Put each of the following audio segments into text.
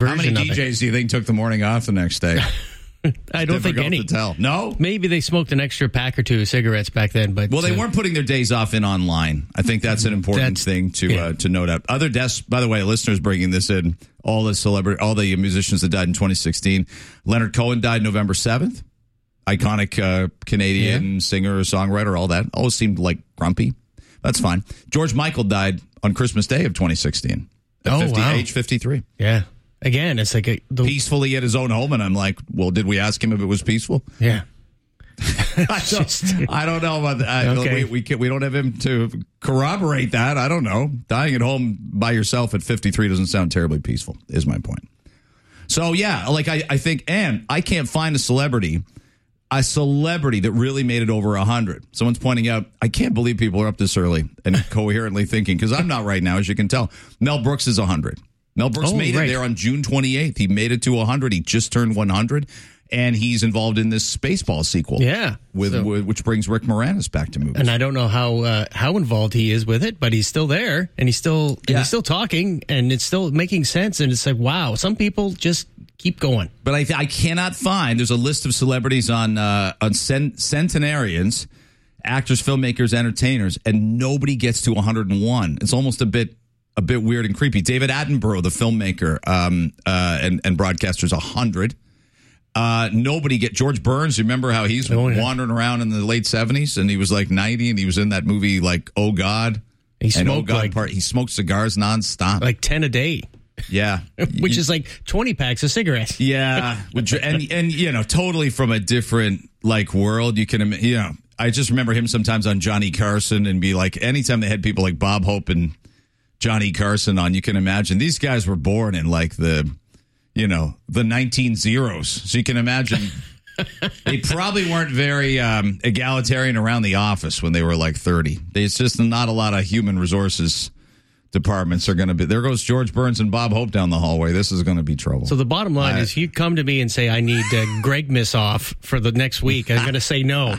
version How many DJs do you think took the morning off the next day? I don't think any. To tell. No? Maybe they smoked an extra pack or two of cigarettes back then. But Well, they weren't putting their days off in online. I think that's an important thing to note out. Other deaths, by the way, listeners bringing this in, all the musicians that died in 2016. Leonard Cohen died November 7th. Iconic Canadian singer, songwriter, all that. Always seemed like grumpy. That's fine. George Michael died on Christmas Day of 2016 at age 53. Yeah. Again, it's like peacefully at his own home, and I'm like, well, did we ask him if it was peaceful? Yeah. I don't know about that. Okay. We don't have him to corroborate that. I don't know. Dying at home by yourself at 53 doesn't sound terribly peaceful, is my point. So, yeah, like I think, and I can't find a celebrity that really made it over 100. Someone's pointing out, I can't believe people are up this early and coherently thinking, because I'm not right now, as you can tell. Mel Brooks is 100. Mel Brooks made it there on June 28th. He made it to 100. He just turned 100, and he's involved in this Spaceball sequel. Yeah. Which brings Rick Moranis back to movies. And I don't know how involved he is with it, but he's still there, and he's still talking, and it's still making sense, and it's like, wow, some people just keep going. But I cannot find, there's a list of celebrities on centenarians, actors, filmmakers, entertainers, and nobody gets to 101. It's almost a bit weird and creepy. David Attenborough, the filmmaker and broadcaster, is 100. Nobody George Burns. You remember how he's wandering around in the late 70s, and he was like 90, and he was in that movie like Oh God. He smoked he smoked cigars nonstop, like 10 a day. Yeah, which is like 20 packs of cigarettes. Yeah, and totally from a different like world. You can I just remember him sometimes on Johnny Carson and be like, anytime they had people like Bob Hope and Johnny Carson on, you can imagine these guys were born in like the 1900s. So you can imagine they probably weren't very egalitarian around the office when they were like 30. There's just not a lot of human resources departments are going to be. There goes George Burns and Bob Hope down the hallway. This is going to be trouble. So the bottom line is, if you come to me and say, I need Greg Miss off for the next week, I'm going to say no.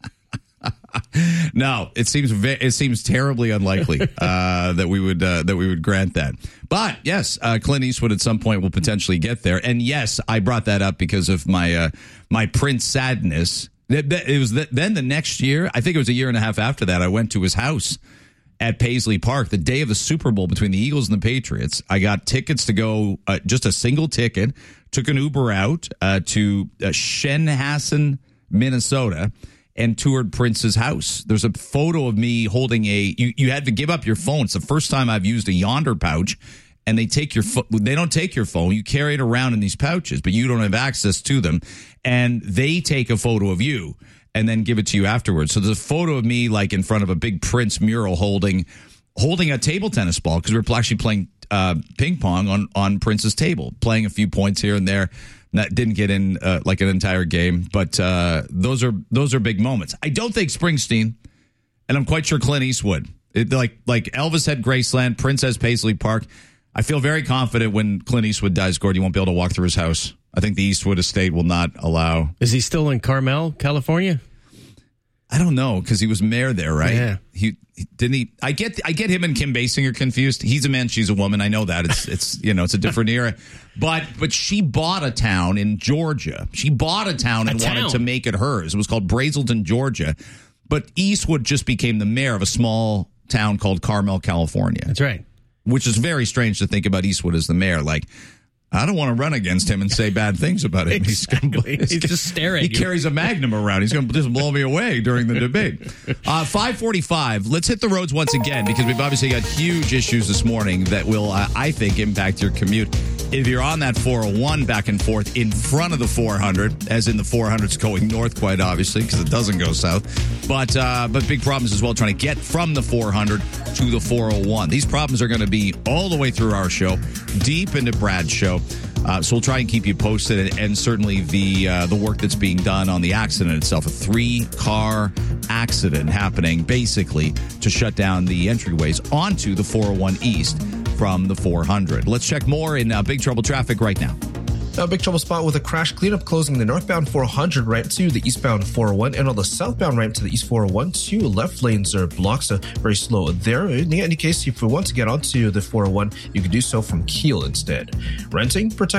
No, it seems terribly unlikely that we would grant that. But yes, Clint Eastwood at some point will potentially get there. And yes, I brought that up because of my Prince sadness. It was then the next year, I think it was a year and a half after that, I went to his house at Paisley Park the day of the Super Bowl between the Eagles and the Patriots. I got tickets to go, just a single ticket, took an Uber out to Shenhassen, Minnesota, and toured Prince's house. There's a photo of me holding you had to give up your phone. It's the first time I've used a Yonder pouch, and they don't take your phone. You carry it around in these pouches, but you don't have access to them, and they take a photo of you and then give it to you afterwards. So there's a photo of me like in front of a big Prince mural holding a table tennis ball, because we were actually playing ping pong on Prince's table, playing a few points here and there. That didn't get in like an entire game, but those are big moments. I don't think Springsteen, and I'm quite sure Clint Eastwood, like Elvis had Graceland, Prince has Paisley Park. I feel very confident when Clint Eastwood dies, Gord, you won't be able to walk through his house. I think the Eastwood estate will not allow. Is he still in Carmel, California? I don't know, because he was mayor there, right? Yeah. He didn't he. I get him and Kim Basinger confused. He's a man, she's a woman. I know that it's a different era. But she bought a town in Georgia. She bought a town and wanted to make it hers. It was called Brazelton, Georgia. But Eastwood just became the mayor of a small town called Carmel, California. That's right. Which is very strange to think about Eastwood as the mayor. Like, I don't want to run against him and say bad things about him. Exactly. He's just staring. He carries a Magnum around. He's going to just blow me away during the debate. 5:45. Let's hit the roads once again, because we've obviously got huge issues this morning that will, I think, impact your commute. If you're on that 401 back and forth in front of the 400, as in the 400's going north, quite obviously, because it doesn't go south. But big problems as well trying to get from the 400 to the 401. These problems are going to be all the way through our show, deep into Brad's show. So we'll try and keep you posted, and certainly the work that's being done on the accident itself. A 3-car accident happening basically to shut down the entryways onto the 401 East from the 400. Let's check more in Big Trouble traffic right now. A big trouble spot with a crash cleanup closing the northbound 400 ramp to the eastbound 401, and on the southbound ramp to the east 401, 2 left lanes are blocked, so very slow there. In any case, if you want to get onto the 401, you can do so from Kiel instead. Renting, protect